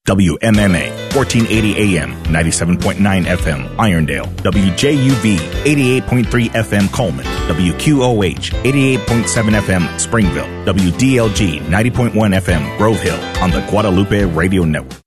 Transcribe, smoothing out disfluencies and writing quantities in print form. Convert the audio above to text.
WMMA, 1480 AM, 97.9 FM, Irondale. WJUV, 88.3 FM, Coleman. WQOH, 88.7 FM, Springville. WDLG, 90.1 FM, Grove Hill, on the Guadalupe Radio Network.